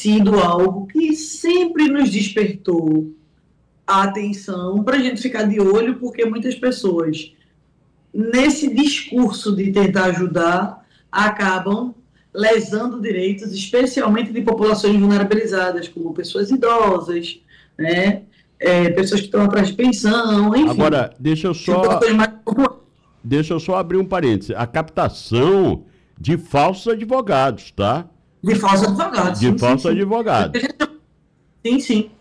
sido algo que sempre nos despertou a atenção para a gente ficar de olho, porque muitas pessoas, nesse discurso de tentar ajudar, acabam lesando direitos, especialmente de populações vulnerabilizadas, como pessoas idosas, né? Pessoas que estão atrás de pensão, enfim. Agora, Situações mais... deixa eu só abrir um parênteses. A captação de falsos advogados, tá? De falsos advogados, De sim, sim, falsos sim. advogados. Sim, sim.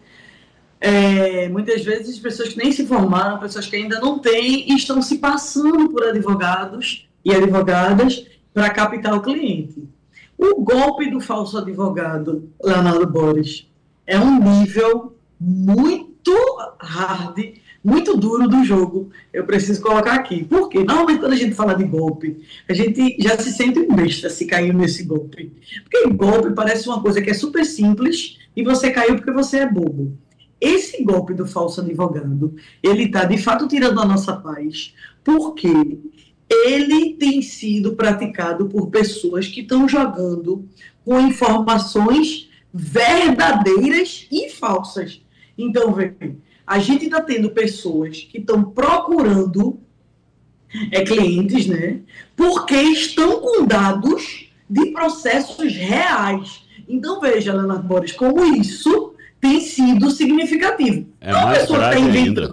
Muitas vezes pessoas que nem se formaram, pessoas que ainda não têm, estão se passando por advogados e advogadas para captar o cliente. O golpe do falso advogado, Leonardo Boris, é um nível muito hard, muito duro do jogo. Eu preciso colocar aqui. Por quê? Normalmente, quando a gente fala de golpe, a gente já se sente um besta se caiu nesse golpe. Porque golpe parece uma coisa que é super simples e você caiu porque você é bobo. Esse golpe do falso advogado, ele está, de fato, tirando a nossa paz, porque ele tem sido praticado por pessoas que estão jogando com informações verdadeiras e falsas. Então, veja, a gente está tendo pessoas que estão procurando clientes, né? Porque estão com dados de processos reais. Então, veja, Leonardo Boris, como isso tem sido significativo. É mais grave ainda.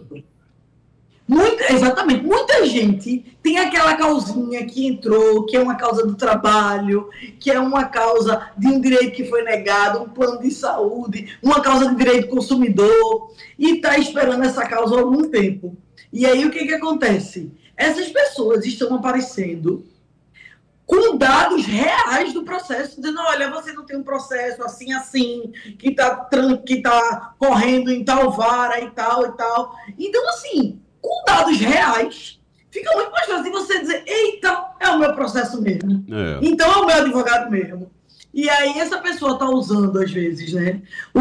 Exatamente. Muita gente tem aquela causinha que entrou, que é uma causa do trabalho, que é uma causa de um direito que foi negado, um plano de saúde, uma causa de direito do consumidor, e está esperando essa causa há algum tempo. E aí o que acontece? Essas pessoas estão aparecendo com dados reais do processo, dizendo, olha, você não tem um processo assim, que tá correndo em tal vara e tal e tal. Então, assim, com dados reais, fica muito mais fácil de você dizer, eita, é o meu processo mesmo. Então é o meu advogado mesmo. E aí essa pessoa está usando, às vezes, né,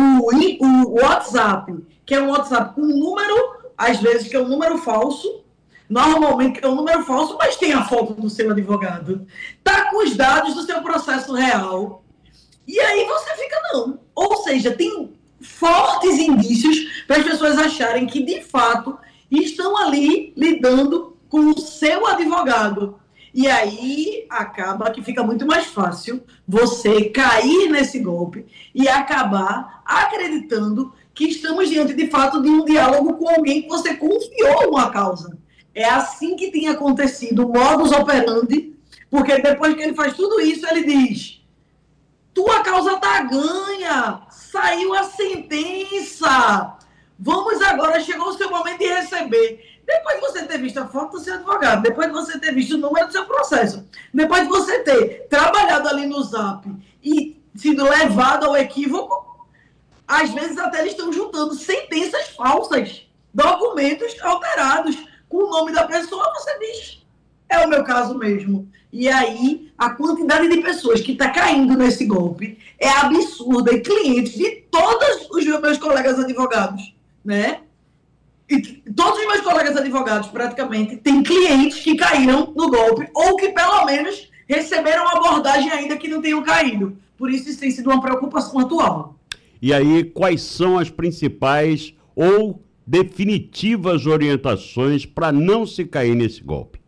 o WhatsApp, que é um WhatsApp com um número, às vezes, que é um número falso, normalmente é um número falso, mas tem a foto do seu advogado. Está com os dados do seu processo real. E aí você fica, não. Ou seja, tem fortes indícios para as pessoas acharem que, de fato, estão ali lidando com o seu advogado. E aí acaba que fica muito mais fácil você cair nesse golpe e acabar acreditando que estamos diante, de fato, de um diálogo com alguém que você confiou uma causa. É assim que tem acontecido o modus operandi, porque depois que ele faz tudo isso, ele diz, tua causa está ganha, saiu a sentença, vamos agora, chegou o seu momento de receber. Depois de você ter visto a foto do seu advogado, depois de você ter visto o número do seu processo, depois de você ter trabalhado ali no Zap e sido levado ao equívoco, às vezes até eles estão juntando sentenças falsas, documentos alterados, com o nome da pessoa, você diz, é o meu caso mesmo. E aí, a quantidade de pessoas que está caindo nesse golpe é absurda. E clientes de todos os meus colegas advogados, né? E todos os meus colegas advogados, praticamente, têm clientes que caíram no golpe, ou que, pelo menos, receberam abordagem ainda que não tenham caído. Por isso tem sido uma preocupação atual. E aí, quais são as principais ou definitivas orientações para não se cair nesse golpe?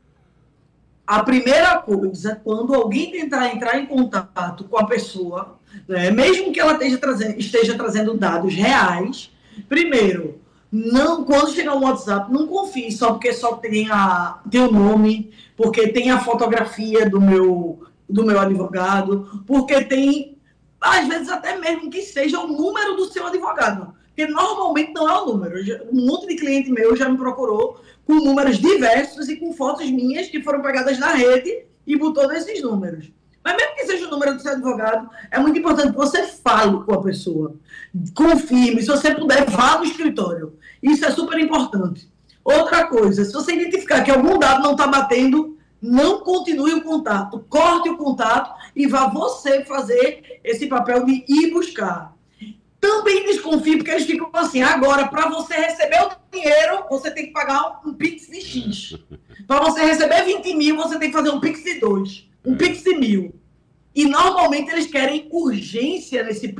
A primeira coisa, quando alguém tentar entrar em contato com a pessoa, né, mesmo que ela esteja trazendo dados reais, primeiro, não, quando chegar um WhatsApp, não confie só porque só tem o nome, porque tem a fotografia do meu advogado, porque tem, às vezes até mesmo que seja o número do seu advogado. Porque normalmente não é o número. Um monte de cliente meu já me procurou com números diversos e com fotos minhas que foram pegadas na rede e botou nesses números. Mas mesmo que seja o número do seu advogado, é muito importante que você fale com a pessoa. Confirme. Se você puder, vá no escritório. Isso é super importante. Outra coisa, se você identificar que algum dado não está batendo, não continue o contato. Corte o contato e vá você fazer esse papel de ir buscar. Também desconfie, porque eles ficam assim, agora, para você receber o dinheiro, você tem que pagar um Pix de X. Para você receber 20 mil, você tem que fazer um Pix de 2. Um Pix de 1.000. E, normalmente, eles querem urgência nesse Pix.